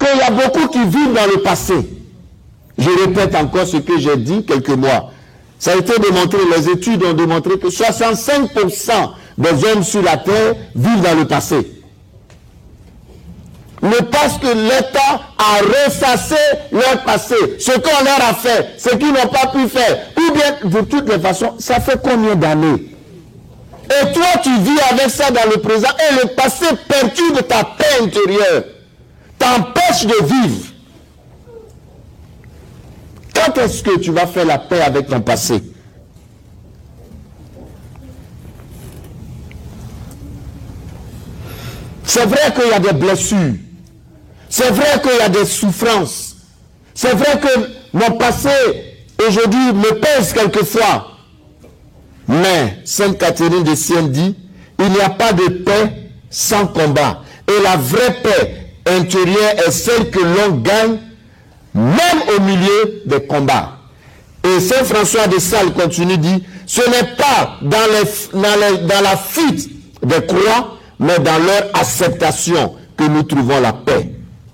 qu'il y a beaucoup qui vivent dans le passé. Je répète encore ce que j'ai dit quelques mois. Ça a été démontré, les études ont démontré que 65% des hommes sur la terre vivent dans le passé. Mais parce que l'État a ressassé leur passé, ce qu'on leur a fait, ce qu'ils n'ont pas pu faire, ou bien de toutes les façons, ça fait combien d'années? Et toi, tu vis avec ça dans le présent, et le passé perturbe ta paix intérieure, t'empêche de vivre. Quand est-ce que tu vas faire la paix avec ton passé? C'est vrai qu'il y a des blessures. C'est vrai qu'il y a des souffrances. C'est vrai que mon passé, aujourd'hui, me pèse quelquefois. Mais, Sainte Catherine de Sienne dit, il n'y a pas de paix sans combat. Et la vraie paix intérieure est celle que l'on gagne même au milieu des combats. Et Saint François de Sales continue, dit, ce n'est pas dans la fuite des croix, mais dans leur acceptation que nous trouvons la paix.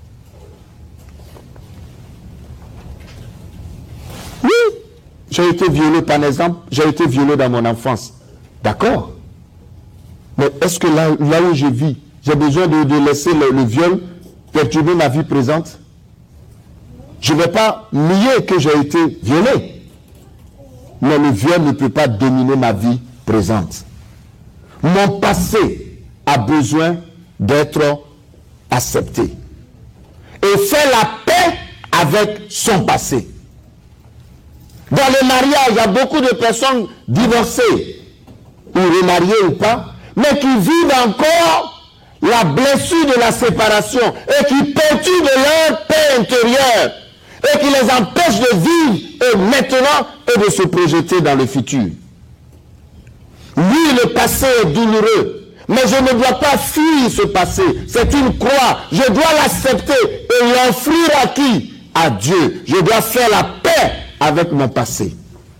Oui, j'ai été violé par exemple, j'ai été violé dans mon enfance. D'accord. Mais est-ce que là où je vis, j'ai besoin de laisser le viol perturber ma vie présente? Je ne vais pas nier que j'ai été violé. Mais le viol ne peut pas dominer ma vie présente. Mon passé a besoin d'être accepté. Et faire la paix avec son passé. Dans le mariage, il y a beaucoup de personnes divorcées, ou remariées ou pas, mais qui vivent encore la blessure de la séparation et qui perturbent leur paix intérieure et qui les empêche de vivre et maintenant et de se projeter dans le futur. Oui, le passé est douloureux, mais je ne dois pas fuir ce passé. C'est une croix. Je dois l'accepter et l'offrir à qui? À Dieu. Je dois faire la paix avec mon passé.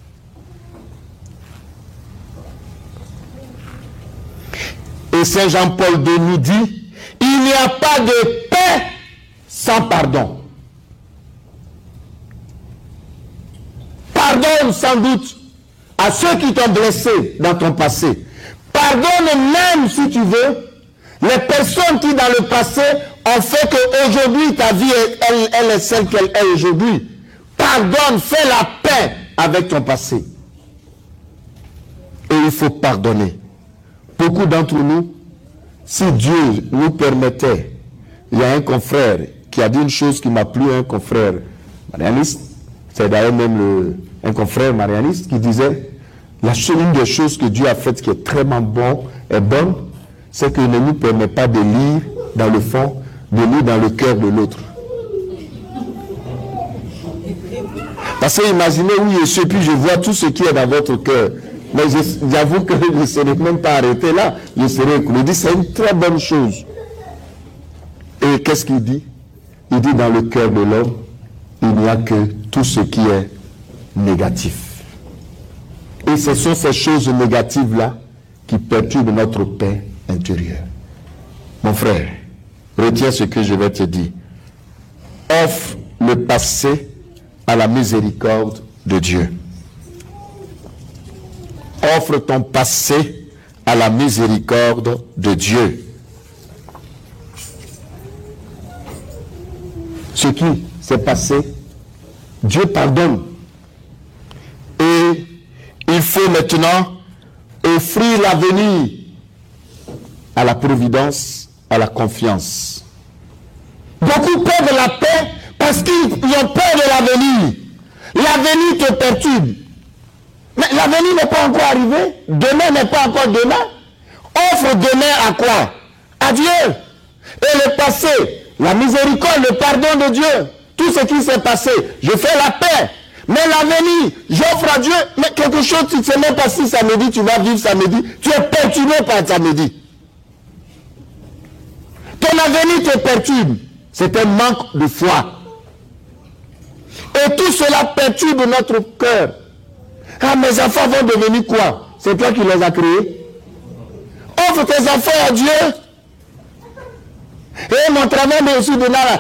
Et Saint Jean-Paul II nous dit, il n'y a pas de paix sans pardon. Pardonne sans doute à ceux qui t'ont blessé dans ton passé. Pardonne même, si tu veux, les personnes qui dans le passé ont fait qu'aujourd'hui ta vie, elle est celle qu'elle est aujourd'hui. Pardonne, fais la paix avec ton passé. Et il faut pardonner. Beaucoup d'entre nous, si Dieu nous permettait, il y a un confrère qui a dit une chose qui m'a plu, un confrère marianiste, c'est d'ailleurs même un confrère marianiste qui disait, une des choses que Dieu a faites qui est très bonne, c'est qu'il ne nous permet pas de lire dans le fond, de lire dans le cœur de l'autre. Parce que imaginez où je suis, puis je vois tout ce qui est dans votre cœur. Mais j'avoue que je ne serais même pas arrêté là. Je serais écoulé. Il dit, c'est une très bonne chose. Et qu'est-ce qu'il dit? Il dit, dans le cœur de l'homme, il n'y a que tout ce qui est négatif. Et ce sont ces choses négatives-là qui perturbent notre paix intérieure. Mon frère, retiens ce que je vais te dire. Offre le passé à la miséricorde de Dieu. Offre ton passé à la miséricorde de Dieu. Ce qui s'est passé, Dieu pardonne. Et il faut maintenant offrir l'avenir à la providence, à la confiance. Beaucoup perdent la paix parce qu'ils ont peur de l'avenir. L'avenir te perturbe. Mais l'avenir n'est pas encore arrivé. Demain n'est pas encore demain. Offre demain à quoi? À Dieu. Et le passé, la miséricorde, le pardon de Dieu. Tout ce qui s'est passé, je fais la paix. Mais l'avenir, j'offre à Dieu. Mais quelque chose, tu ne sais même pas si samedi, tu vas vivre samedi. Tu es perturbé par samedi. Ton avenir te perturbe. C'est un manque de foi. Et tout cela perturbe notre cœur. Ah, mes enfants vont devenir quoi? C'est toi qui les as créés. Offre tes enfants à Dieu. Et mon travail est aussi de là.